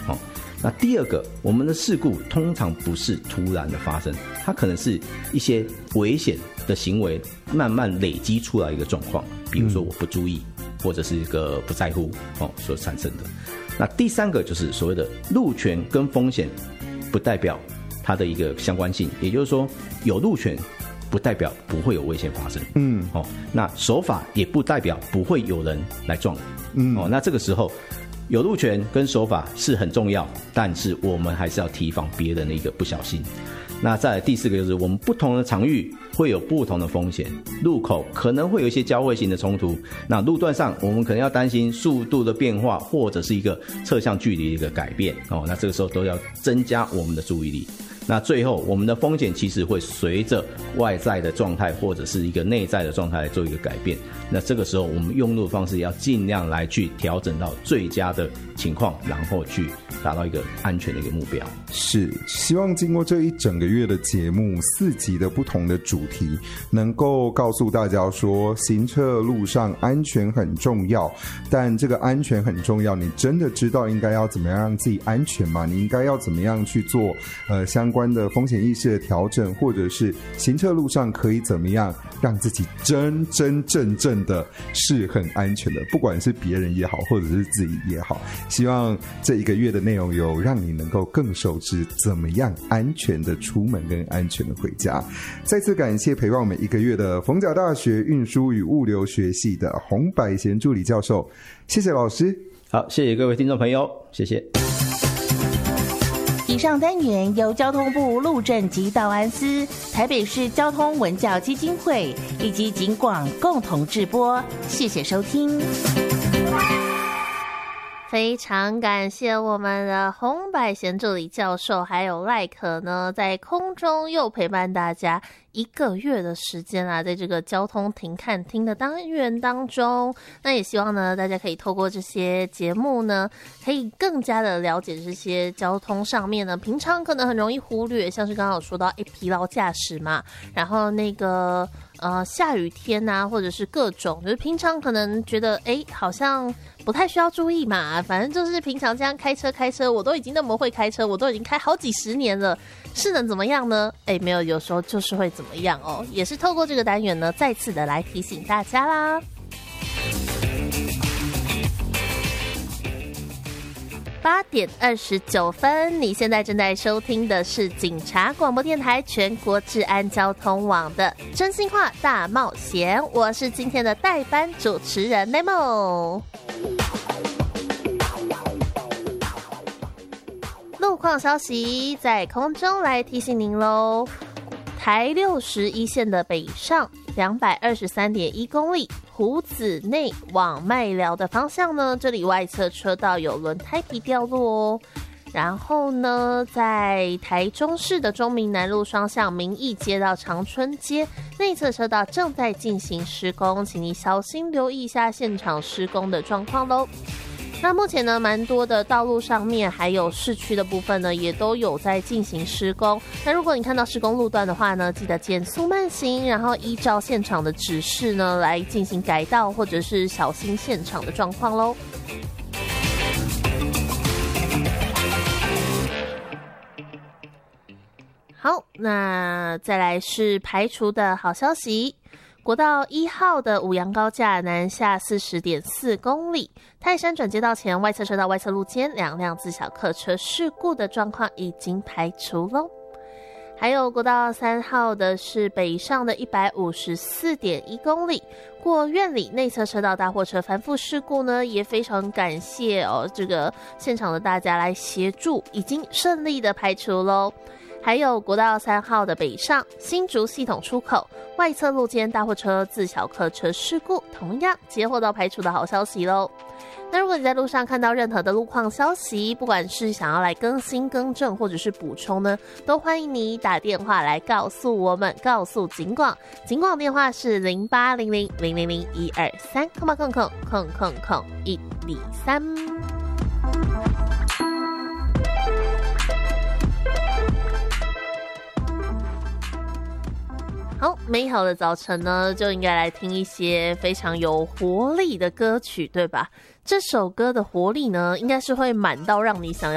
那第二个，我们的事故通常不是突然的发生，它可能是一些危险的行为慢慢累积出来一个状况，比如说我不注意，或者是一个不在乎所产生的。那第三个就是所谓的路权跟风险不代表它的一个相关性，也就是说有路权不代表不会有危险发生，那守法也不代表不会有人来撞，那这个时候有路权跟守法是很重要，但是我们还是要提防别人的一个不小心。那再来第四个就是我们不同的场域会有不同的风险，路口可能会有一些交汇型的冲突，那路段上我们可能要担心速度的变化或者是一个侧向距离的一个改变，那这个时候都要增加我们的注意力。那最后我们的风险其实会随着外在的状态或者是一个内在的状态来做一个改变，那这个时候我们用路的方式要尽量来去调整到最佳的情况，然后去达到一个安全的一个目标。 是，希望经过这一整个月的节目4集的不同的主题，能够告诉大家说行车路上安全很重要，但这个安全很重要，你真的知道应该要怎么样让自己安全吗？你应该要怎么样去做相关的风险意识的调整，或者是行车路上可以怎么样让自己真正的是很安全的，不管是别人也好或者是自己也好。希望这一个月的内容有让你能够更熟知怎么样安全的出门跟安全的回家。再次感谢陪伴我们1个月的逢甲大学运输与物流学系的洪百贤助理教授，谢谢老师。 好，谢谢各位听众朋友，谢谢。 以上单元由交通部路政及道安司、台北市交通文教基金会以及警广共同制播，谢谢收听。 非常感谢我们的洪百贤助理教授还有赖可呢，在空中又陪伴大家1个月的时间啦，在这个交通停看听的单元当中，那也希望呢大家可以透过这些节目呢，可以更加的了解这些交通上面呢平常可能很容易忽略，像是刚刚有说到疲劳驾驶嘛，然后那个下雨天啊，或者是各种就是平常可能觉得好像不太需要注意嘛，反正就是平常这样开车，我都已经那么会开车，我都已经开好几10年了，是能怎么样呢？没有，有时候就是会怎么样哦，也是透过这个单元呢，再次的来提醒大家啦。8点29分，你现在正在收听的是警察广播电台全国治安交通网的真心话大冒险，我是今天的代班主持人 Nemo。路况消息在空中来提醒您咯，台61线的北上 223.1 公里，湖子内往麦寮的方向呢，这里外侧车道有轮胎皮掉落哦。然后呢，在台中市的中民南路双向民义街到长春街内侧车道正在进行施工，请你小心留意一下现场施工的状况咯。那目前呢，蛮多的道路上面还有市区的部分呢，也都有在进行施工。那如果你看到施工路段的话呢，记得减速慢行，然后依照现场的指示呢来进行改道，或者是小心现场的状况咯。好，那再来是排除的好消息。国道1号的五杨高架南下 40.4 公里，泰山转接道前外侧车道外侧路肩2辆自小客车事故的状况已经排除咯。还有国道3号的是北上的 154.1 公里，过苑里内侧车道大货车翻覆事故呢，也非常感谢这个现场的大家来协助，已经顺利的排除咯。还有国道3号的北上新竹系统出口外侧路肩大货车自小客车事故，同样接获到排除的好消息咯。那如果你在路上看到任何的路况消息，不管是想要来更新更正或者是补充呢，都欢迎你打电话来告诉我们，告诉警广，警广电话是0800000123123。好，美好的早晨呢，就应该来听一些非常有活力的歌曲，对吧？这首歌的活力呢，应该是会满到让你想要